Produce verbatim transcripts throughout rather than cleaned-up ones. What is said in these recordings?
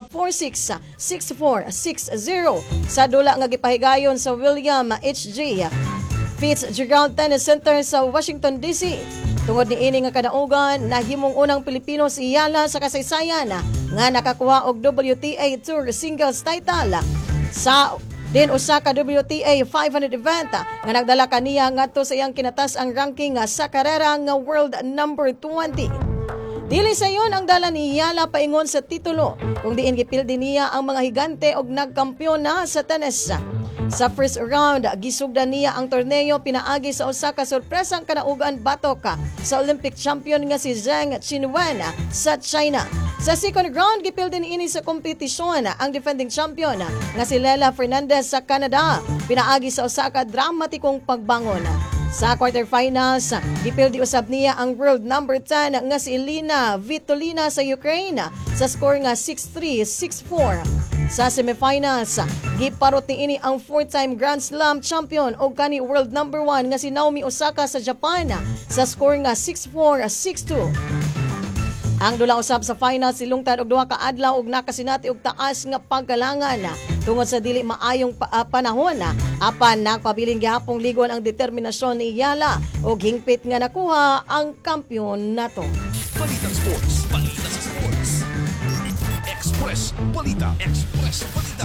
four six six four six zero. Sa dula nga gipahigayon sa William H J Fitzgerald Tennis Center sa Washington D C. Tungod ni ini nga kadaugan, nahimong unang Pilipino si Yala sa kasaysayan nga nakakuha og W T A Tour Singles title sa din usa ka W T A five hundred event nga nagdala kaniya ngadto sa iyang kinatas ang ranking sa karera nga world number twenty. Dili sa yon ang dala ni Yala paingon sa titulo kung diin gipildi niya ang mga higante og nagkampiyon na sa tennis. Sa first round, gisugdan niya ang torneo pinaagi sa usa ka sorpresang kanaugan batok sa Olympic champion nga si Zheng Qinwen sa China. Sa second round, gipildi ini sa kompetisyon ang defending champion nga si Lela Fernandez sa Canada pinaagi sa usa ka dramatikong pagbangon. Sa quarterfinals, gipildi usab niya ang world number ten nga si Elina Vitolina sa Ukraine sa score nga six three six four. Sa semifinals, giparot ni ini ang four-time Grand Slam champion o kani world number one nga si Naomi Osaka sa Japan sa score nga six four six two. Ang dula usab sa final silungtad og duha ka adlaw og nakasinati og taas nga pagkalangan tungod sa dili maayong pa, uh, panahon apan nagpabiling gihapong ligon ang determinasyon ni Yala og hingpit nga nakuha ang kampiyon nato. Balitang Sports, balita sa sports. Express Balita, Express Balita.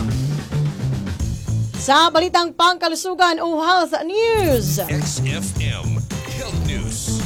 Sa balitang pangkalusugan o health news, X F M Health News.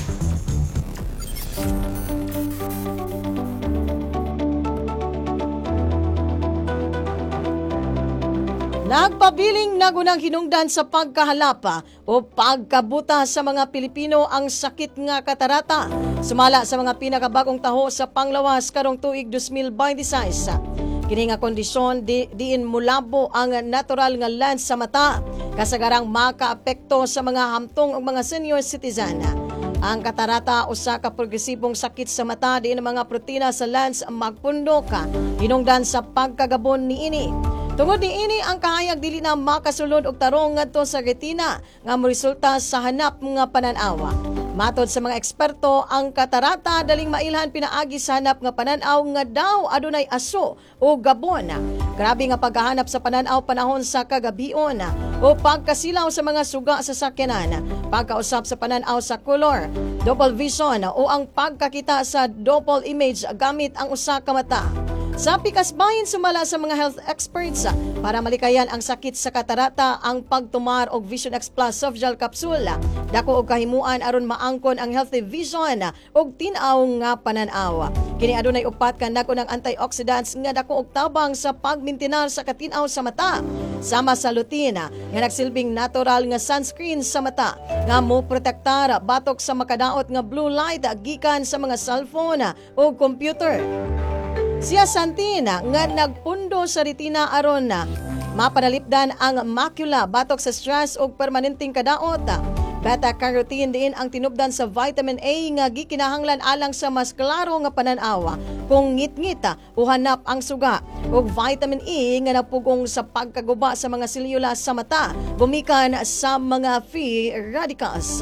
nagpabiling nagunang hinungdan sa pagkahalapa o pagkabuta sa mga Pilipino ang sakit nga katarata. Sumala sa mga pinakabagong taho sa panglawas karong tuig two thousand twenty-six. Kini nga kondisyon di, diin mulabo ang natural nga lens sa mata kasagarang makaapekto sa mga hamtong ug mga senior citizen. Ang katarata usa ka progresibong sakit sa mata diin mga protina sa lens magpundok hinungdan sa pagkagabon niini. Tungod niini ang kahayag dili na makasulod og tarong ngadto sa retina nga moresulta sa hanap nga pananawa. Matod sa mga eksperto, ang katarata daling mailhan pinaagi sa hanap nga pananaw nga daw adunay aso o gabon. Grabe nga paghahanap sa pananaw panahon sa kagabion o pagkasilaw sa mga suga sa sakyanan, pagkausap sa pananaw sa color, double vision o ang pagkakita sa double image gamit ang usa ka mata. Sa pikasbahin sumala sa mga health experts para malikayan ang sakit sa katarata ang pagtumar og Vision X Plus soft gel capsule. Dako og kahimuan aron maangkon ang healthy vision og tin-aw nga pananaw. Kini adunay upat ka nako ng antioxidants nga dako og tabang sa pagmintinar sa katin-aw sa mata. Sama sa lutein nga nagsilbing natural nga sunscreen sa mata nga mo protektar batok sa makadaot nga blue light gikan sa mga cellphone o computer. Siya Santina nga nagpundo sa retina aron na mapanalipdan ang macula batok sa stress o permanenteng kadaot. Beta-carotene din ang tinubdan sa vitamin A nga gikinahanglan alang sa mas klaro nga pananawa kung ngit-ngita o hanap ang suga. O vitamin E nga napugong sa pagkaguba sa mga selyula sa mata gumikan sa mga free radicals.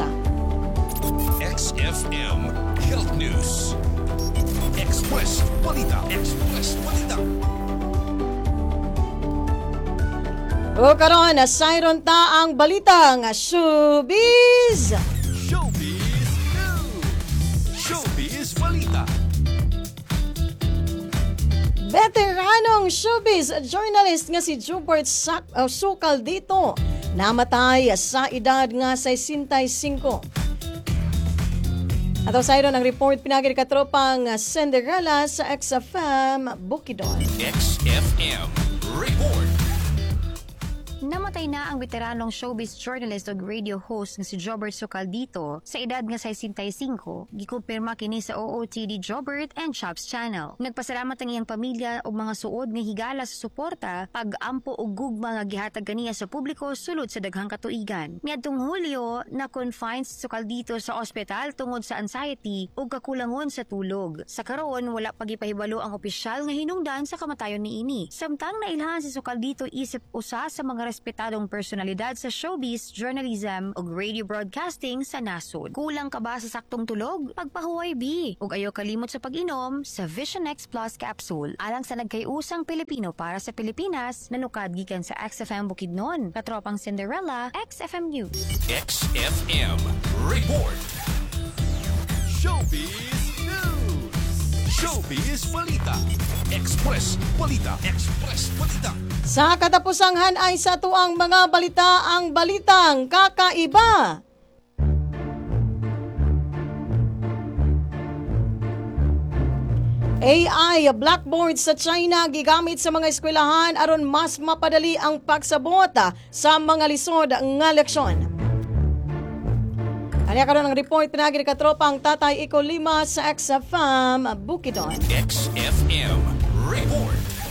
X F M Health News. Express Balita, Express Balita. O karon sayron ta ang balita nga showbiz. Showbiz News. Showbiz Balita. Veteranong showbiz journalist nga si Jubert Sak- uh, Sukal dito namatay sa edad nga sesenta-cinco. Ato sayron ang report pinagi ni katropang Cinderella sa X F M Bukidnon. X F M Report. Namatay na ang veteranong showbiz journalist ug radio host nga si Jobert Socaldito sa edad nga sesenta-cinco. Gikumpirma kini sa O O T D Jobert and Chops Channel. Nagpasalamat ang iyang pamilya og mga suod nga higala sa suporta, pag-ampo ug gugma nga gihatag kaniya sa publiko sulod sa daghang katuigan. Niadtong Hulyo na confined si Socaldito sa ospital tungod sa anxiety ug kakulangon sa tulog. Sa karon wala pa gipahibalo ang opisyal nga hinungdan sa kamatayon niini. Samtang nailhan si Socaldito isip usa sa mga mga respetadong personalidad sa showbiz, journalism ug radio broadcasting sa nasod. Kulang ka ba sa saktong tulog? Pagpahuway B. Ug ayo kalimot sa pag-inom sa Vision X Plus capsule. Alang sa nagkayusang Pilipino para sa Pilipinas, nanukad gikan sa X F M Bukidnon, katropang Cinderella, X F M News. X F M Report. Showbiz News. Showbiz Balita. Express Balita. Express Balita. Sa katapusang hanay sa tuang mga balita ang balitang kakaiba. A I blackboard sa China gigamit sa mga eskwelahan aron mas mapadali ang pagsabot sa mga lisod nga leksyon. Ano karon ang report na gini katropang Tatay Iko Lima sa X F M Bukidnon. X F M Report.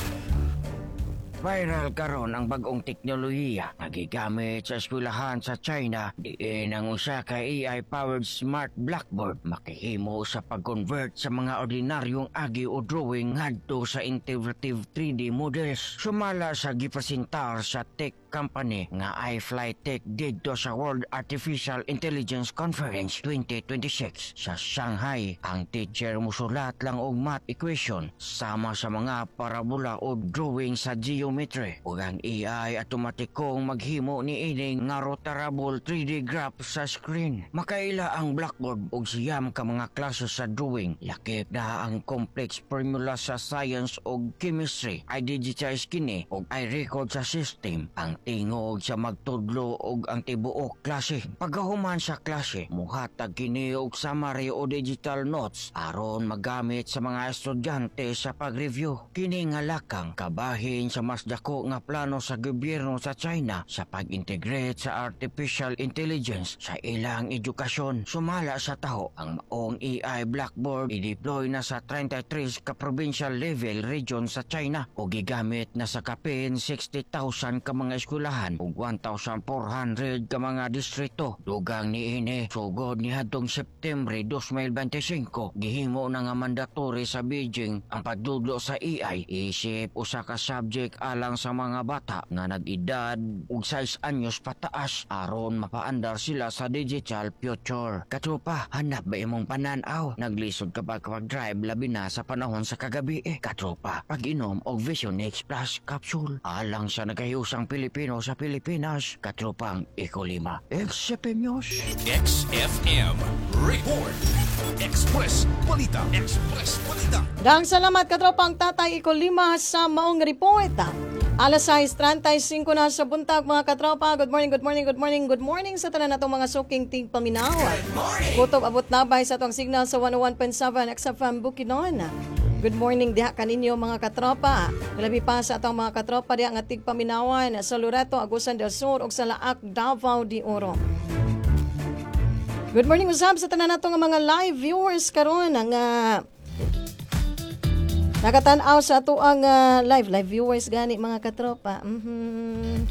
Viral karon ang bagong teknolohiya nga gigamit sa eskwelahan sa China. Diin ang usa ka A I-powered smart blackboard makahimo sa pag-convert sa mga ordinaryong agi o drawing ngadto sa interactive three D models. Sumala sa gipresentar sa tech company nga iFlyTech didto sa World Artificial Intelligence Conference twenty twenty-six sa Shanghai. Ang teacher musulat lang og math equation sama sa mga parabola o drawing sa geometry ug ang A I automatikong maghimo ni ining nga rotarable three D graph sa screen. Makaila ang blackboard og siyam ka mga klase sa drawing. Lakip na ang complex formula sa science ug chemistry. I digitize kini ug I record sa system. Ang tingog sa magtudlo og ang tibuok klase. Pagkahuman sa klase, muhatag kini og summary o digital notes aron magamit sa mga estudyante sa pag-review. Kini nga lakang kabahin sa mas dako nga plano sa gobyerno sa China sa pag-integrate sa artificial intelligence sa ilang edukasyon. Sumala sa taho, ang maong A I blackboard i-deploy na sa thirty-three ka provincial level region sa China o gigamit na sa kapin sixty thousand ka mga eskwelahan ug one thousand four hundred ka mga distrito. Dugang niini sugod ni hadtong September twenty twenty-five gihimo na nga mandatory sa Beijing ang pagdudlo sa A I isip usa ka subject alang sa mga bata nga nag-edad ug six anyos pataas aron mapaandar sila sa digital future. Katropa, hanap ba imong pananaw? Naglisod ka ba kapag drive labi na sa panahon sa kagabi eh? Katropa, pag-inom og Vision X Plus capsule alang sa nagayusang Pilipino sa Pilipinas. Katropang Iko Lima. X F M News. X F M Report. Express Balita. Express Balita. Dang salamat katropang Tatay Iko Lima sa maong report. Alas sais treinta y cinco na sa buntag mga katropa. Good morning, good morning, good morning, good morning sa tanan natong mga suking tigpaminaw. Kutob abot nabay sa atong signal sa one oh one point seven X F M Bukidnon. Good morning diha kaninyo mga katropa. Labi pa sa atong mga katropa diha nga tigpaminawan sa Loreto, Agusan del Sur ug sa Laak, Davao de Oro. Good morning usab sa tanan natong mga live viewers karon nga nakatan-aw sa ato ang uh, live live viewers gani mga katropa. Mhm.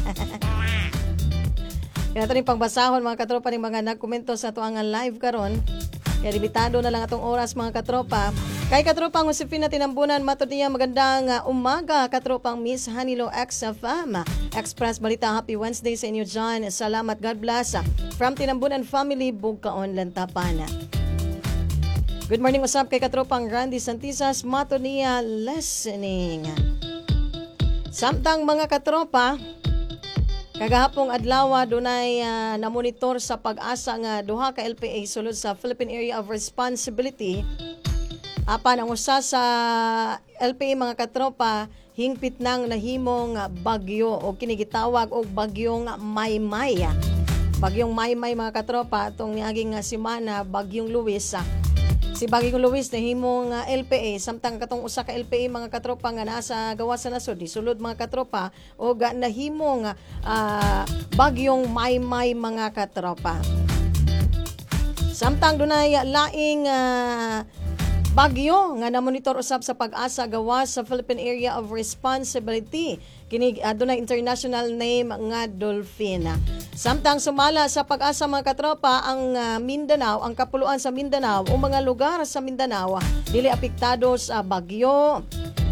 Kaya ito rin pangbasahon mga katropa rin mga nagkomento sa ato ang live karon. Kaya limitado na lang atong oras mga katropa. Kay katropang Josefina Tinambunan, matod niya magandang uh, umaga katropang Miss Hanilo X F M. Express Balita, happy Wednesday sa inyo dyan. Salamat, God bless. From Tinambunan Family, Bugkaon, Lantapan. Good morning, usap kay katropang Randy Santisas, matod niya listening. Samtang mga katropa, kagahapong adlaw dunay uh, namonitor sa pag-asa nga duha ka L P A sulod sa Philippine Area of Responsibility. Apan ang usa sa L P A mga katropa hingpit nang nahimong bagyo o kinigitawag og bagyong Maymay. Bagyong Maymay mga katropa atong niaging semana bagyong Luis. Si Bagyong Luis nahimong uh, L P A samtang katong usa ka L P A mga katropa nga nasa gawas sa nasod sulod mga katropa o ga nahimong uh, bagyong Maymay mga katropa. Samtang dunay laing uh, bagyo nga namonitor usab sa pag-asa gawas sa Philippine Area of Responsibility. Kini uh, dunay international name nga Dolphin. Samtang sumala sa pag-asa mga katropa ang uh, Mindanao, ang kapuluan sa Mindanao o mga lugar sa Mindanao dili apektado sa bagyo.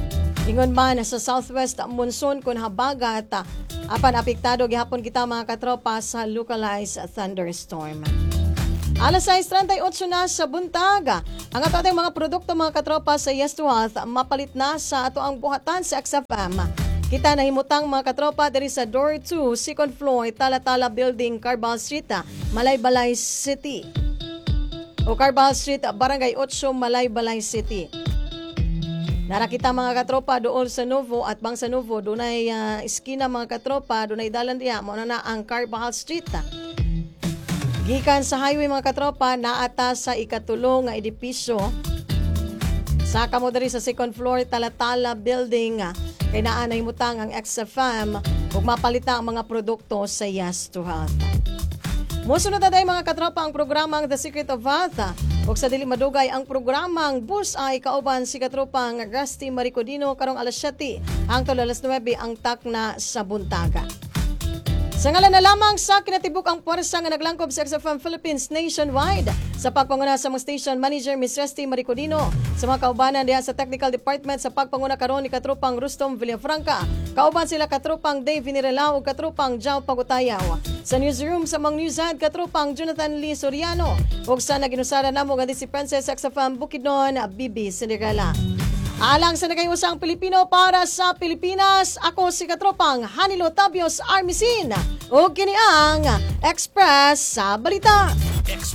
Ingon man sa southwest monsoon kun habagat ah, apan apektado gihapon kita mga katropa sa localized thunderstorm. Alas sais treinta y ocho na sa buntag. Ang ato ating mga produkto mga katropa sa Yes to Health mapalit na sa ato ang buhatan sa X F M. Kita nahimutang mga katropa diri sa Door two, second floor, Talatala Building, Carbal Street, Malaybalay City. O Carbal Street, Barangay eight, Malaybalay City. Narakita mga katropa doon sa Novo at bang sa Novo, doon ay uh, iskina mga katropa, doon ay dalan diya, muna na ang Carbal Street. Gikan sa highway mga katropa, naata sa ikatulong nga edipisyo. Sa kamo diri sa second floor, Talatala Building, kay naa nahimutang ang X F M ug mapalita ang mga produkto sa Yes to Health. Musunod na tayo mga katropa ang programang The Secret of Health. Ug sa dili madugay ang programang Bullseye kauban si katropang Rusty Maricodino karong alas siyete hangtod alas nuwebe ang takna sa buntaga. Sa ngalan na lamang sa kinatibuk ang puwersa nga naglangkob sa X F M Philippines nationwide sa pagpanguna sa mga station manager Miss Rusty Maricodino, sa mga kaubanan diha sa technical department sa pagpanguna karon ni katropang Rustom Villafranca, kauban sila katropang Dave Vinirelao ug katropang Jao Pagutayaw. Sa newsroom sa mga newshead katropang Jonathan Lee Soriano ug sa naginusara namo nga si Princess X F M Bukidnon Bibi Cinderella. Alang sa nagayusang Pilipino para sa Pilipinas, ako si katropang Hanilo Tabios Armisin o kini ang Express sa Balita. Express